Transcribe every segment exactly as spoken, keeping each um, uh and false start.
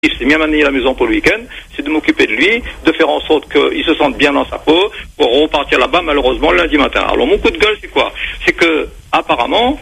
c'est bien m'amener à la maison pour le week-end, c'est de m'occuper de lui, de faire en sorte qu'il se sente bien dans sa peau, pour repartir là-bas, malheureusement, le lundi matin. Alors, mon coup de gueule, c'est quoi? C'est que, apparemment,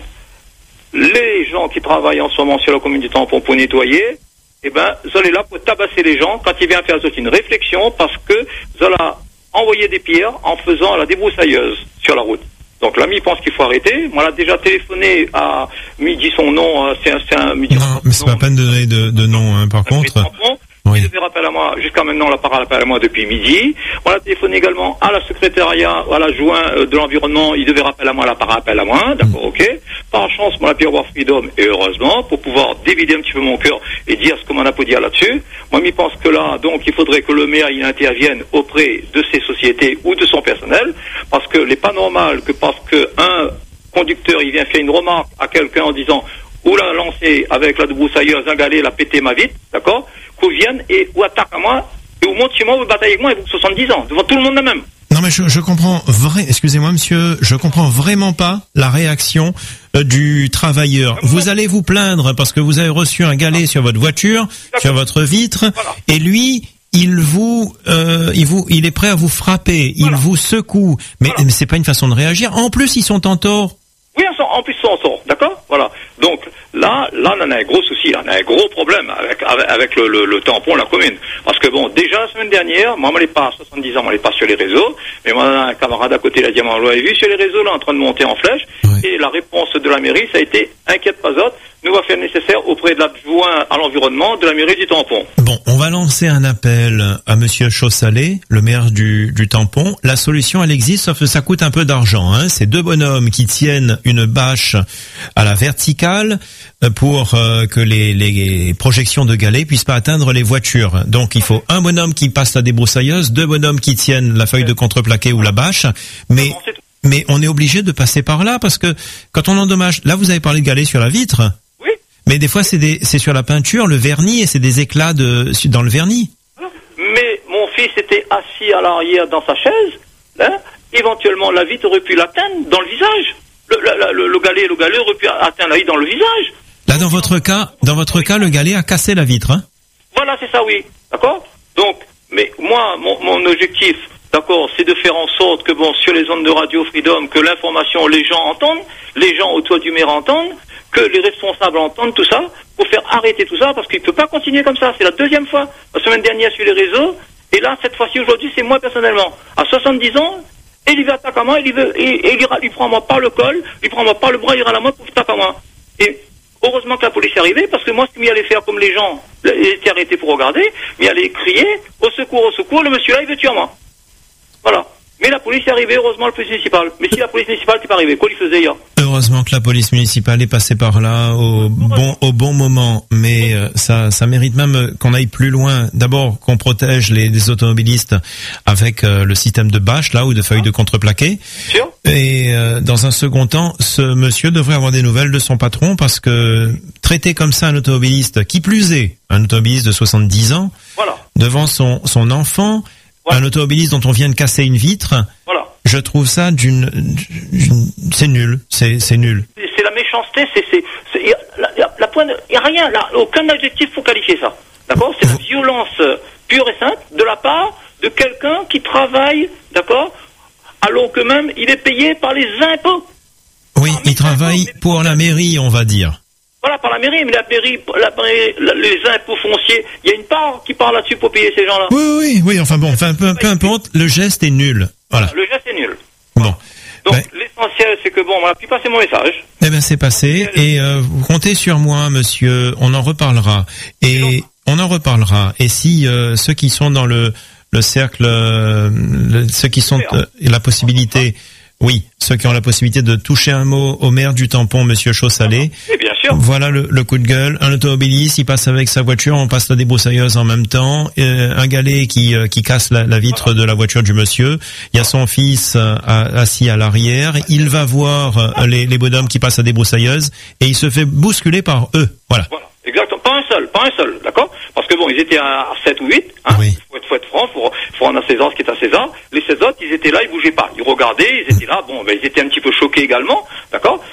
les gens qui travaillent en ce moment sur la commune du Tampon pour nettoyer, eh ben, vous allez là pour tabasser les gens quand ils viennent faire une réflexion, parce que vous allez envoyer des pierres en faisant la débroussailleuse sur la route. Donc l'ami pense qu'il faut arrêter. Moi, il a déjà téléphoné à midi son nom. Euh, c'est un, c'est un midi. Non, mais c'est pas peine de donner de, de nom. Hein, par contre, oui. Il devait rappeler à moi. Jusqu'à maintenant, on l'a pas rappelé à moi depuis midi. On a téléphoné également à la secrétariat, à l'adjoint de l'environnement. Il devait rappeler à moi, là, par rappel à moi. D'accord, mm. ok. Par chance, on a pu avoir Freedom, et heureusement, pour pouvoir dévider un petit peu mon cœur et dire ce qu'on a pu dire là-dessus. Moi, je pense que là, donc, il faudrait que le maire il intervienne auprès de ces sociétés ou de son personnel, parce que n'est pas normal que parce que un conducteur il vient faire une remarque à quelqu'un en disant ou l'a lancé avec la débroussailleuse un galet, l'a pété ma vitre, d'accord, qu'on vienne et ou attaque à moi et ou monte chez moi ou bataille avec moi et vous soixante-dix ans devant tout le monde de même. Non mais je, je comprends vrai, excusez-moi monsieur, je comprends vraiment pas la réaction euh, du travailleur. Vous allez vous plaindre parce que vous avez reçu un galet sur votre voiture, d'accord, sur votre vitre, voilà. Et lui il vous, euh, il vous, il est prêt à vous frapper, il voilà. vous secoue, mais, voilà. mais c'est pas une façon de réagir. En plus, ils sont en tort. Oui, en plus, ils sont en tort, d'accord. Voilà. Donc là, là, on a un gros souci, là, on a un gros problème avec avec, avec le, le, le tampon, la commune. Parce que bon, déjà la semaine dernière, moi, je n'allais pas à soixante-dix ans, je n'allais pas sur les réseaux, mais moi, un camarade à côté, la Diamant, l'avait vu sur les réseaux, là, en train de monter en flèche. Oui. Et la réponse de la mairie, ça a été inquiète pas autre. Nous va faire le nécessaire auprès de l'adjoint à l'environnement de la mairie du Tampon. Bon, on va lancer un appel à monsieur Chaussalet, le maire du, du Tampon. La solution, elle existe, sauf que ça coûte un peu d'argent, hein. C'est deux bonhommes qui tiennent une bâche à la verticale pour euh, que les, les projections de galets puissent pas atteindre les voitures. Donc, il faut un bonhomme qui passe la débroussailleuse, deux bonhommes qui tiennent la feuille de contreplaqué ou la bâche, mais... Mais on est obligé de passer par là parce que quand on endommage, là vous avez parlé de galets sur la vitre. Oui. Mais des fois c'est des, c'est sur la peinture, le vernis et c'est des éclats de dans le vernis. Mais mon fils était assis à l'arrière dans sa chaise. Hein, éventuellement la vitre aurait pu l'atteindre dans le visage. Le, le, le, le galet, le galet aurait pu atteindre la vitre dans le visage. Là dans votre cas, dans votre cas, le galet a cassé la vitre. Hein. Voilà, c'est ça, oui. D'accord. Donc, mais moi, mon, mon objectif. D'accord, c'est de faire en sorte que, bon, sur les ondes de Radio Freedom, que l'information, les gens entendent, les gens autour du maire entendent, que les responsables entendent tout ça, pour faire arrêter tout ça, parce qu'il ne peut pas continuer comme ça. C'est la deuxième fois. La semaine dernière sur les réseaux, et là, cette fois-ci, aujourd'hui, c'est moi personnellement. À soixante-dix ans, et il veut attaquer à moi, et il veut, et, et il, ira, il prend moi par le col, il prend moi par le bras, il ira à moi pour taper à moi. Et heureusement que la police est arrivée, parce que moi, si il allait faire comme les gens, il était arrêté pour regarder, mais il allait crier, au secours, au secours, le monsieur là, il veut tuer à moi. Voilà. Mais la police est arrivée, heureusement, la police municipale. Mais si la police municipale n'était pas arrivée, quoi il faisait hier? Heureusement que la police municipale est passée par là au bon, au bon moment. Mais euh, ça, ça mérite même qu'on aille plus loin. D'abord, qu'on protège les, les automobilistes avec euh, le système de bâche, là, ou de feuilles de contreplaqué. Sûr. Et euh, dans un second temps, ce monsieur devrait avoir des nouvelles de son patron parce que traiter comme ça un automobiliste, qui plus est, un automobiliste de soixante-dix ans, voilà, devant son, son enfant, un automobiliste dont on vient de casser une vitre, voilà. Je trouve ça d'une, d'une c'est nul, c'est, c'est nul. C'est, c'est la méchanceté, c'est, c'est, c'est y a, la, la, la pointe, il y a rien, là, aucun adjectif pour qualifier ça, d'accord? C'est la violence pure et simple de la part de quelqu'un qui travaille, d'accord, alors que même il est payé par les impôts. Oui, il travaille pour la mairie, on va dire. Voilà, par la mairie, mais la mairie, la, la, les impôts fonciers, il y a une part qui part là-dessus pour payer ces gens-là. Oui, oui, oui, enfin bon, enfin, peu, peu importe, le geste est nul. Voilà. Le geste est nul. Bon. Donc, ben, l'essentiel, c'est que bon, on a pu passer mon message. Eh ben, c'est passé, et euh, vous comptez sur moi, monsieur, on en reparlera. Et on en reparlera. Et si euh, ceux qui sont dans le, le cercle, euh, le, ceux qui sont, euh, la possibilité... Oui, ceux qui ont la possibilité de toucher un mot au maire du Tampon, monsieur Chaussalet. Oui, bien sûr. Voilà le, le coup de gueule. Un automobiliste, il passe avec sa voiture, on passe la débroussailleuse en même temps. Euh, un galet qui, euh, qui casse la, la vitre voilà. de la voiture du monsieur. Il y a son fils euh, assis à l'arrière. Il va voir euh, les, les bonhommes qui passent la débroussailleuse et il se fait bousculer par eux. Voilà. Voilà. Exactement. Pas un seul, pas un seul, d'accord? Parce que bon, ils étaient à sept ou huit, hein. Oui. Faut être, faut être franc, faut, faut rendre à César ce qui est à César. Les seize autres, ils étaient là, ils bougeaient pas. Ils regardaient, ils étaient là, bon, ben, ils étaient un petit peu choqués également, d'accord?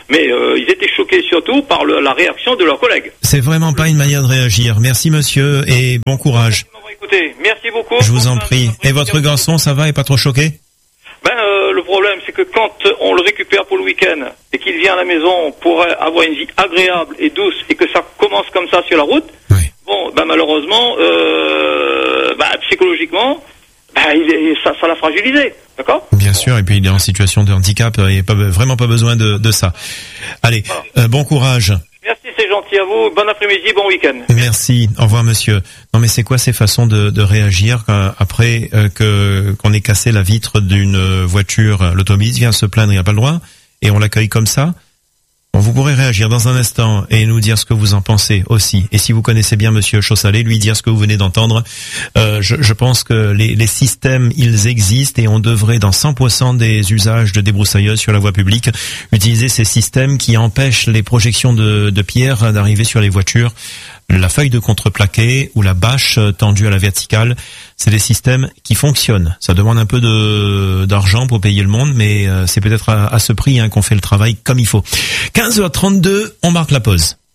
mais euh, ils étaient choqués surtout par le, la réaction de leurs collègues. C'est vraiment pas une manière de réagir. Merci monsieur et bon courage. Écoutez, merci beaucoup. Je vous en prie. Et votre garçon, ça va, est pas trop choqué? Ben euh, le problème, c'est que quand on le récupère pour le week-end et qu'il vient à la maison pour avoir une vie agréable et douce et que ça commence comme ça sur la route, oui. bon, ben malheureusement, euh, ben, psychologiquement, ben il est, ça, ça l'a fragilisé, d'accord? Bien sûr, et puis il est en situation de handicap, il n'y a pas, vraiment pas besoin de, de ça. Allez, voilà. euh, bon courage. Merci, c'est gentil à vous. Bon après-midi, bon week-end. Merci. Au revoir, monsieur. Non, mais c'est quoi ces façons de, de réagir après euh, que qu'on ait cassé la vitre d'une voiture? L'automobiliste vient se plaindre, il n'a pas le droit, et on l'accueille comme ça? Bon, vous pourrez réagir dans un instant et nous dire ce que vous en pensez aussi. Et si vous connaissez bien monsieur Chaussalet, lui dire ce que vous venez d'entendre. Euh, je, je pense que les, les systèmes, ils existent et on devrait, dans cent pour cent des usages de débroussailleuse sur la voie publique, utiliser ces systèmes qui empêchent les projections de, de pierres d'arriver sur les voitures. La feuille de contreplaqué ou la bâche tendue à la verticale, c'est des systèmes qui fonctionnent. Ça demande un peu de d'argent pour payer le monde, mais c'est peut-être à, à ce prix hein, qu'on fait le travail comme il faut. quinze heures trente-deux, on marque la pause.